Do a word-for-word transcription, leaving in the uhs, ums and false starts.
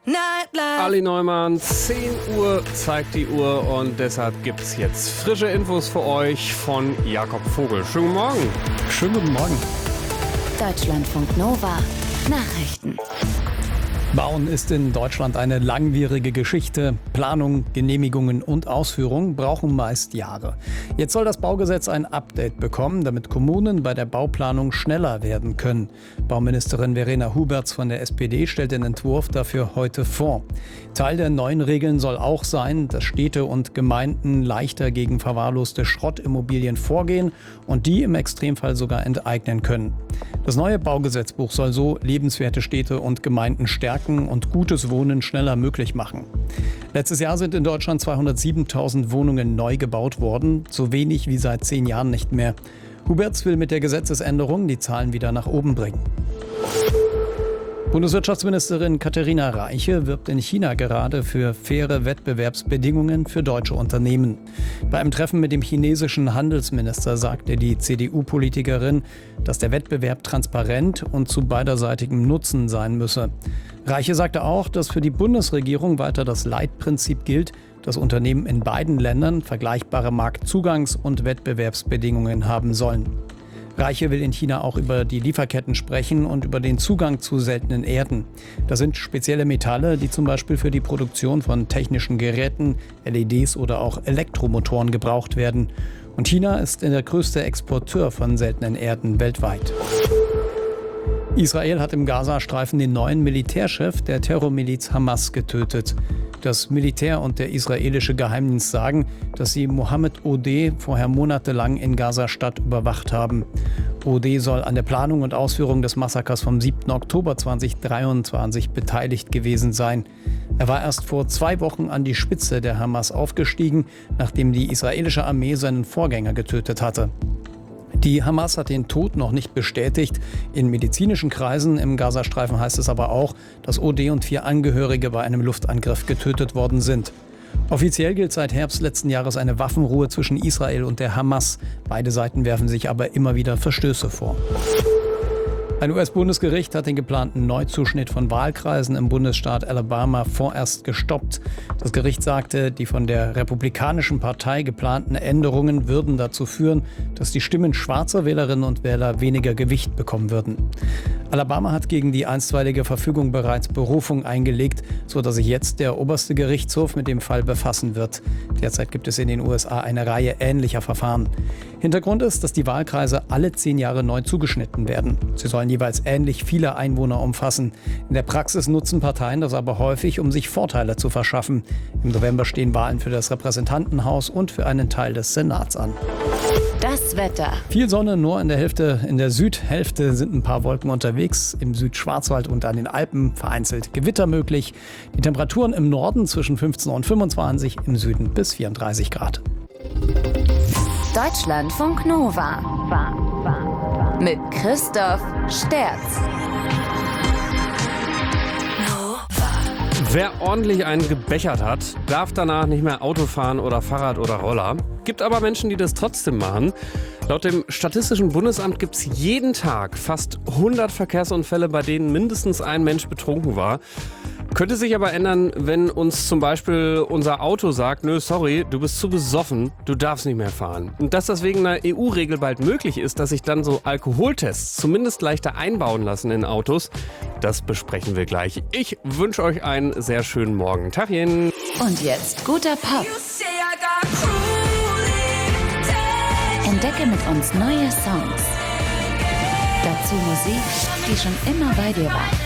Ali Neumann, zehn Uhr zeigt die Uhr und deshalb gibt es jetzt frische Infos für euch von Jakob Vogel. Schönen guten Morgen. Schönen guten Morgen. Deutschlandfunk Nova Nachrichten. Bauen ist in Deutschland eine langwierige Geschichte. Planung, Genehmigungen und Ausführung brauchen meist Jahre. Jetzt soll das Baugesetz ein Update bekommen, damit Kommunen bei der Bauplanung schneller werden können. Bauministerin Verena Huberts von der S P D stellt den Entwurf dafür heute vor. Teil der neuen Regeln soll auch sein, dass Städte und Gemeinden leichter gegen verwahrloste Schrottimmobilien vorgehen und die im Extremfall sogar enteignen können. Das neue Baugesetzbuch soll so lebenswerte Städte und Gemeinden stärken und gutes Wohnen schneller möglich machen. Letztes Jahr sind in Deutschland zweihundertsiebentausend Wohnungen neu gebaut worden, so wenig wie seit zehn Jahren nicht mehr. Huberts will mit der Gesetzesänderung die Zahlen wieder nach oben bringen. Bundeswirtschaftsministerin Katharina Reiche wirbt in China gerade für faire Wettbewerbsbedingungen für deutsche Unternehmen. Bei einem Treffen mit dem chinesischen Handelsminister sagte die C D U-Politikerin, dass der Wettbewerb transparent und zu beiderseitigem Nutzen sein müsse. Reiche sagte auch, dass für die Bundesregierung weiter das Leitprinzip gilt, dass Unternehmen in beiden Ländern vergleichbare Marktzugangs- und Wettbewerbsbedingungen haben sollen. Reiche will in China auch über die Lieferketten sprechen und über den Zugang zu seltenen Erden. Das sind spezielle Metalle, die zum Beispiel für die Produktion von technischen Geräten, L E Ds oder auch Elektromotoren gebraucht werden. Und China ist der größte Exporteur von seltenen Erden weltweit. Israel hat im Gazastreifen den neuen Militärchef der Terrormiliz Hamas getötet. Das Militär und der israelische Geheimdienst sagen, dass sie Mohammed Odeh vorher monatelang in Gaza-Stadt überwacht haben. Odeh soll an der Planung und Ausführung des Massakers vom siebten Oktober zweitausenddreiundzwanzig beteiligt gewesen sein. Er war erst vor zwei Wochen an die Spitze der Hamas aufgestiegen, nachdem die israelische Armee seinen Vorgänger getötet hatte. Die Hamas hat den Tod noch nicht bestätigt. In medizinischen Kreisen im Gazastreifen heißt es aber auch, dass Odeh und vier Angehörige bei einem Luftangriff getötet worden sind. Offiziell gilt seit Herbst letzten Jahres eine Waffenruhe zwischen Israel und der Hamas. Beide Seiten werfen sich aber immer wieder Verstöße vor. Ein U S-Bundesgericht hat den geplanten Neuzuschnitt von Wahlkreisen im Bundesstaat Alabama vorerst gestoppt. Das Gericht sagte, die von der Republikanischen Partei geplanten Änderungen würden dazu führen, dass die Stimmen schwarzer Wählerinnen und Wähler weniger Gewicht bekommen würden. Alabama hat gegen die einstweilige Verfügung bereits Berufung eingelegt, sodass sich jetzt der oberste Gerichtshof mit dem Fall befassen wird. Derzeit gibt es in den U S A eine Reihe ähnlicher Verfahren. Hintergrund ist, dass die Wahlkreise alle zehn Jahre neu zugeschnitten werden. Sie sollen jeweils ähnlich viele Einwohner umfassen. In der Praxis nutzen Parteien das aber häufig, um sich Vorteile zu verschaffen. Im November stehen Wahlen für das Repräsentantenhaus und für einen Teil des Senats an. Das Wetter. Viel Sonne, nur in der Hälfte, in der Südhälfte sind ein paar Wolken unterwegs. Im Südschwarzwald und an den Alpen vereinzelt Gewitter möglich. Die Temperaturen im Norden zwischen fünfzehn und fünfundzwanzig, im Süden bis vierunddreißig Grad. Deutschlandfunk Nova mit Christoph Sterz. Wer ordentlich einen gebechert hat, darf danach nicht mehr Auto fahren oder Fahrrad oder Roller. Gibt aber Menschen, die das trotzdem machen. Laut dem Statistischen Bundesamt gibt es jeden Tag fast hundert Verkehrsunfälle, bei denen mindestens ein Mensch betrunken war. Könnte sich aber ändern, wenn uns zum Beispiel unser Auto sagt, nö, sorry, du bist zu besoffen, du darfst nicht mehr fahren. Und dass das wegen einer E U-Regel bald möglich ist, dass sich dann so Alkoholtests zumindest leichter einbauen lassen in Autos, das besprechen wir gleich. Ich wünsche euch einen sehr schönen Morgen. Tachchen! Und jetzt guter Pop. Entdecke mit uns neue Songs. Dazu Musik, die schon immer bei dir war.